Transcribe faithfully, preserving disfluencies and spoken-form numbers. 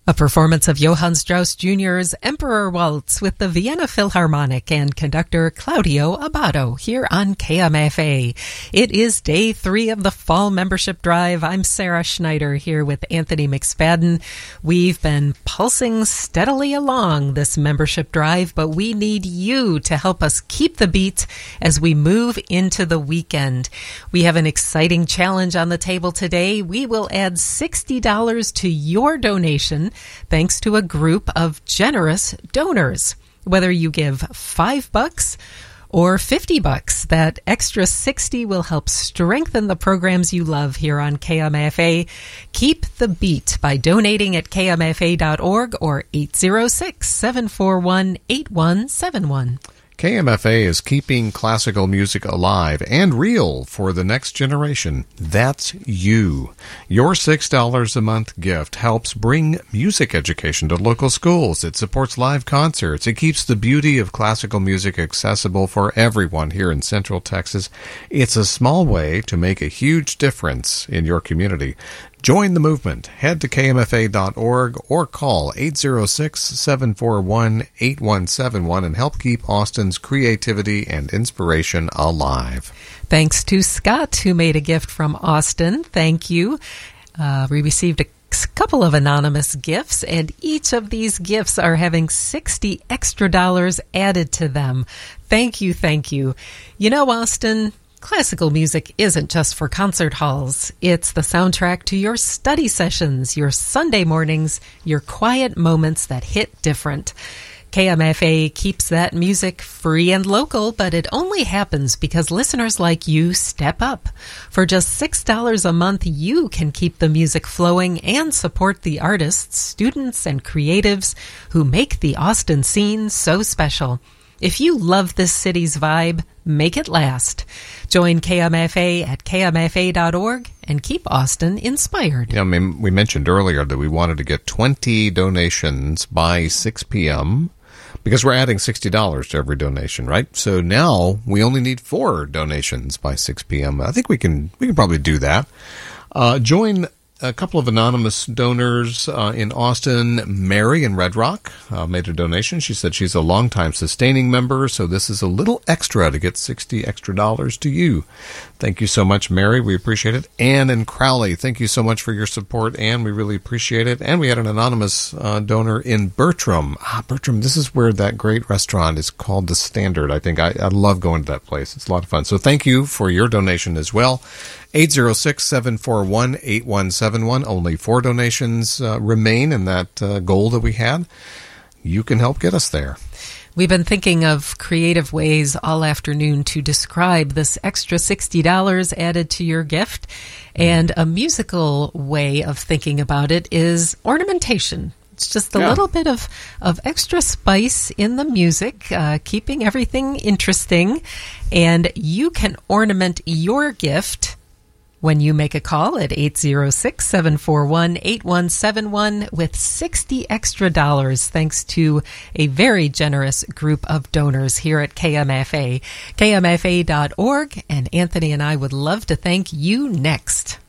A performance of Johann Strauss Junior's Emperor Waltz with the Vienna Philharmonic and conductor Claudio Abbado here on K M F A. It is day three of the fall membership drive. I'm Sarah Schneider here with Anthony McSpadden. We've been pulsing steadily along this membership drive, but we need you to help us keep the beat as we move into the weekend. We have an exciting challenge on the table today. We will add sixty dollars to your donation thanks to a group of generous donors. Whether you give five bucks or fifty bucks, that extra sixty will help strengthen the programs you love here on K M F A. Keep the beat by donating at K M F A dot org or eight oh six, seven four one, eight one seven one. K M F A is keeping classical music alive and real for the next generation. That's you. Your six dollars a month gift helps bring music education to local schools. It supports live concerts. It keeps the beauty of classical music accessible for everyone here in Central Texas. It's a small way to make a huge difference in your community. Join the movement. Head to K M F A dot org or call eight oh six, seven four one, eight one seven one and help keep Austin's creativity and inspiration alive. Thanks to Scott, who made a gift from Austin. Thank you. Uh, we received a couple of anonymous gifts, and each of these gifts are having sixty extra dollars added to them. Thank you, thank you. You know, Austin, classical music isn't just for concert halls. It's the soundtrack to your study sessions, your Sunday mornings, your quiet moments that hit different. K M F A keeps that music free and local, but it only happens because listeners like you step up. For just six dollars a month, you can keep the music flowing and support the artists, students, and creatives who make the Austin scene so special. If you love this city's vibe, make it last. Join K M F A at K M F A dot org and keep Austin inspired. Yeah, I mean, we mentioned earlier that we wanted to get twenty donations by six p.m. because we're adding sixty dollars to every donation, right? So now we only need four donations by six p.m. I think we can we can probably do that. Uh, join a couple of anonymous donors uh, in Austin. Mary in Red Rock uh, made a donation. She said she's a longtime sustaining member, so this is a little extra to get sixty extra dollars to you. Thank you so much, Mary. We appreciate it. Ann in Crowley, thank you so much for your support, Ann. We really appreciate it. And we had an anonymous uh, donor in Bertram. Ah, Bertram, this is where that great restaurant is called The Standard, I think. I, I love going to that place. It's a lot of fun. So thank you for your donation as well. eight oh six, seven four one, eight one seven one. Only four donations uh, remain in that uh, goal that we had. You can help get us there. We've been thinking of creative ways all afternoon to describe this extra sixty dollars added to your gift. And a musical way of thinking about it is ornamentation. It's just a yeah. little bit of, of extra spice in the music, uh, keeping everything interesting. And you can ornament your gift when you make a call at eight oh six, seven four one, eight one seven one with sixty extra dollars, thanks to a very generous group of donors here at K M F A. K M F A dot org, and Anthony and I would love to thank you next.